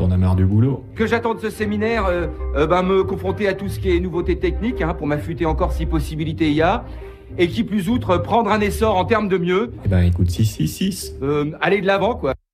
t'en as marre du boulot. Que j'attends de ce séminaire, me confronter à tout ce qui est nouveauté technique, pour m'affûter encore si possibilité y a. Et qui plus outre, prendre un essor en termes de mieux. Eh ben écoute, 666. Aller de l'avant, quoi.